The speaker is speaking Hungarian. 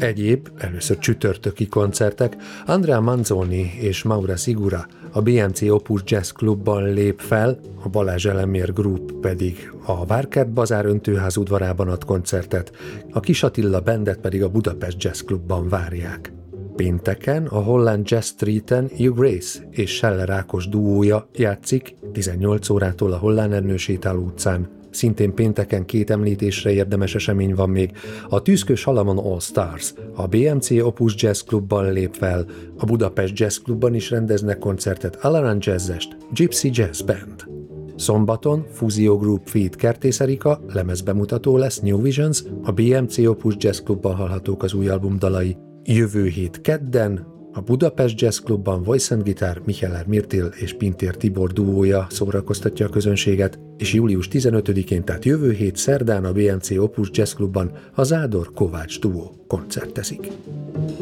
Egyéb, először csütörtöki koncertek: Andrea Manzoni és Maura Sigura a BMC Opus Jazz Clubban lép fel, a Balázs Elemér Group pedig a Várkert Bazár öntőház udvarában ad koncertet, a Kis Attila Bandet pedig a Budapest Jazz Clubban várják. Pénteken a Holland Jazz Streeten Hugh Grace és Scheller Ákos duója játszik 18 órától a Hollán Ernő sétáló utcán. Szintén pénteken 2 említésre érdemes esemény van még: a Tűzkő Salamon All Stars a BMC Opus Jazz Clubban lép fel, a Budapest Jazz Clubban is rendeznek koncertet Alaran Jazzest, Gypsy Jazz Band. Szombaton Fúzió Group feat. Kertész Erika lemezbemutató lesz, New Visions, a BMC Opus Jazz Clubban hallhatók az új album dalai. Jövő hét kedden a Budapest Jazz Clubban Voice and Guitar Micheler Mirtil és Pintér Tibor duója szórakoztatja a közönséget, és július 15-én, tehát jövő hét szerdán a BMC Opus Jazz Clubban a Zádor Kovács duó koncertezik.